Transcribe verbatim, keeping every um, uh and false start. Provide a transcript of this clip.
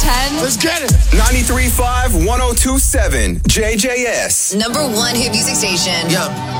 ten? Let's get it. ninety-three point five, one oh two point seven, J J S. Number one hit music station. Yeah.